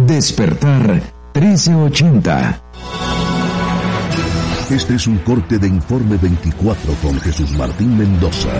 Despertar 1380. Este es un corte de Informe 24 con Jesús Martín Mendoza.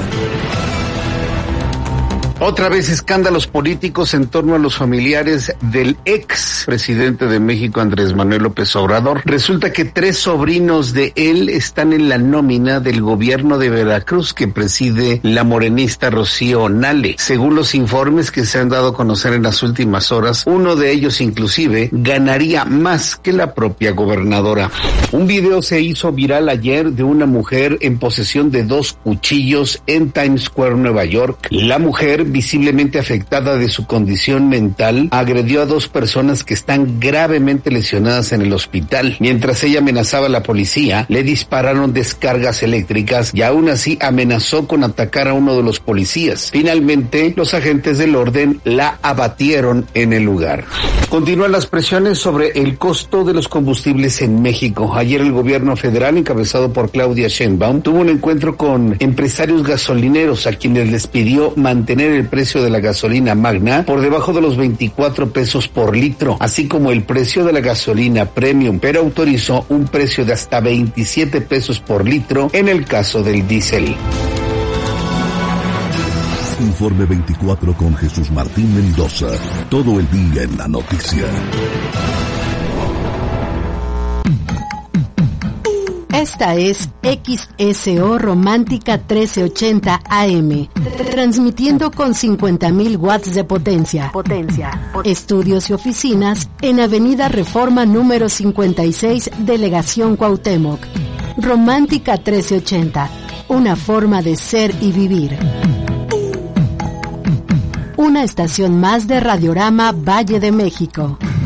Otra vez escándalos políticos en torno a los familiares del ex presidente de México, Andrés Manuel López Obrador. Resulta que 3 sobrinos de él están en la nómina del gobierno de Veracruz que preside la morenista Rocío Nale. Según los informes que se han dado a conocer en las últimas horas, uno de ellos inclusive ganaría más que la propia gobernadora. Un video se hizo viral ayer de una mujer en posesión de 2 cuchillos en Times Square, Nueva York. La mujer, visiblemente afectada de su condición mental, agredió a 2 personas que están gravemente lesionadas en el hospital. Mientras ella amenazaba a la policía, le dispararon descargas eléctricas y aún así amenazó con atacar a uno de los policías. Finalmente, los agentes del orden la abatieron en el lugar. Continúan las presiones sobre el costo de los combustibles en México. Ayer el gobierno federal, encabezado por Claudia Sheinbaum, tuvo un encuentro con empresarios gasolineros a quienes les pidió mantener el precio de la gasolina magna por debajo de los 24 pesos por litro, así como el precio de la gasolina premium, pero autorizó un precio de hasta 27 pesos por litro en el caso del diésel. Informe 24 con Jesús Martín Mendoza. Todo el día en la noticia. Esta es XSO Romántica 1380 AM, transmitiendo con 50.000 watts de potencia. Estudios y oficinas en Avenida Reforma número 56, Delegación Cuauhtémoc. Romántica 1380, una forma de ser y vivir. Una estación más de Radiorama Valle de México.